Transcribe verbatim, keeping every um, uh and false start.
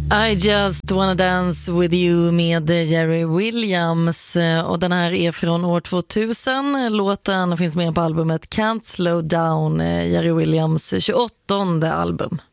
I just wanna dance with you med Jerry Williams, och den här är från år tvåtusen. Låten finns med på albumet Can't Slow Down, Jerry Williams tjugoåttonde album.